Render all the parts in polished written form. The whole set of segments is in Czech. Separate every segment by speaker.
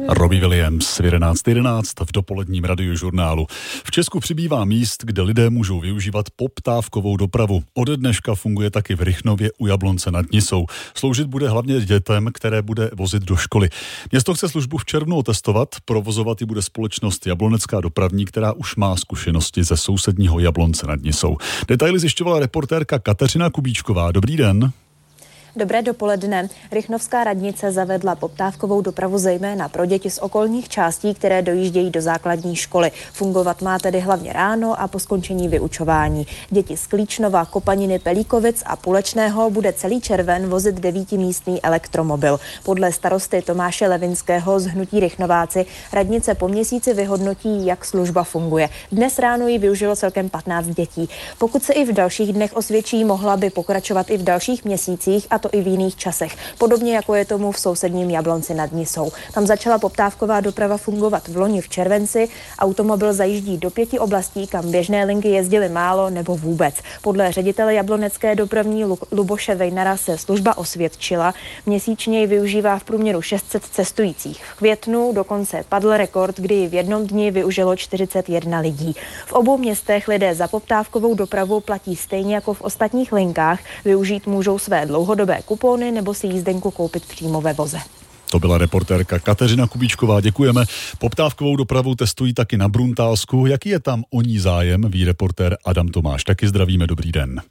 Speaker 1: Robbie Williams v 11:11 v dopoledním radiožurnálu. V Česku přibývá míst, kde lidé můžou využívat poptávkovou dopravu. Ode dneška funguje taky v Rychnově u Jablonce nad Nisou. Sloužit bude hlavně dětem, které bude vozit do školy. Město chce službu v červnu otestovat, provozovat ji bude společnost Jablonecká dopravní, která už má zkušenosti ze sousedního Jablonce nad Nisou. Detaily zjišťovala reportérka Kateřina Kubíčková. Dobrý den.
Speaker 2: Dobré dopoledne. Rychnovská radnice zavedla poptávkovou dopravu zejména pro děti z okolních částí, které dojíždějí do základní školy. Fungovat má tedy hlavně ráno a po skončení vyučování. Děti z Klíčnova, Kopaniny, Pelíkovic a Půlečného bude celý červen vozit 9místný elektromobil. Podle starosty Tomáše Levinského z hnutí Rychnováci radnice po měsíci vyhodnotí, jak služba funguje. Dnes ráno ji využilo celkem 15 dětí. Pokud se i v dalších dnech osvědčí, mohla by pokračovat i v dalších měsících, a to i v jiných časech. Podobně jako je tomu v sousedním Jablonci nad Nisou. Tam začala poptávková doprava fungovat v loni v červenci. Automobil zajíždí do 5 oblastí, kam běžné linky jezdily málo nebo vůbec. Podle ředitele Jablonecké dopravní Luboše Vejnara se služba osvědčila. Měsíčně ji využívá v průměru 600 cestujících. V květnu dokonce padl rekord, kdy v jednom dni využilo 41 lidí. V obou městech lidé za poptávkovou dopravu platí stejně jako v ostatních linkách. Využít můžou své dlouhodobé kupony nebo si jízdenku koupit přímo ve voze.
Speaker 1: To byla reportérka Kateřina Kubíčková, děkujeme. Poptávkovou dopravu testují taky na Bruntálsku. Jaký je tam o ní zájem, ví reportér Adam Tomáš. Taky zdravíme, dobrý den.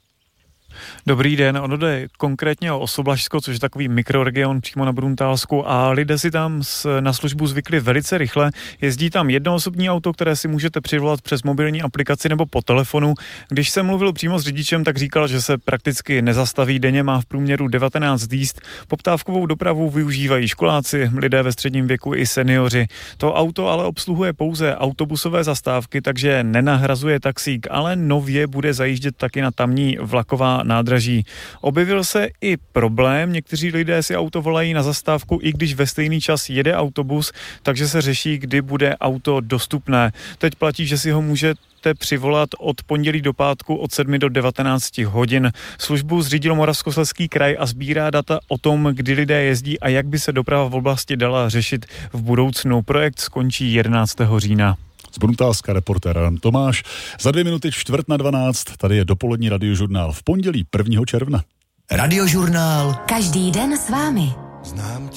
Speaker 3: Dobrý den, ono jde konkrétně o Osoblažsko, což je takový mikroregion přímo na Bruntálsku a lidé si tam na službu zvykli velice rychle. Jezdí tam jednoosobní auto, které si můžete přivolat přes mobilní aplikaci nebo po telefonu. Když jsem mluvil přímo s řidičem, tak říkal, že se prakticky nezastaví, denně má v průměru 19 jízd. Poptávkovou dopravu využívají školáci, lidé ve středním věku i seniori. To auto ale obsluhuje pouze autobusové zastávky, takže nenahrazuje taxík, ale nově bude zajíždět taky na tamní vlaková nádraží. Objevil se i problém, někteří lidé si auto volají na zastávku, i když ve stejný čas jede autobus, takže se řeší, kdy bude auto dostupné. Teď platí, že si ho můžete přivolat od pondělí do pátku od 7 do 19 hodin. Službu zřídil Moravskoslezský kraj a sbírá data o tom, kdy lidé jezdí a jak by se doprava v oblasti dala řešit v budoucnu. Projekt skončí 11. října.
Speaker 1: Z Bruntálska reportér Adam Tomáš. Za 2 minuty 11:45, tady je dopolední radiožurnál v pondělí 1. června.
Speaker 4: Radiožurnál.
Speaker 5: Každý den s vámi.
Speaker 4: Znám tě.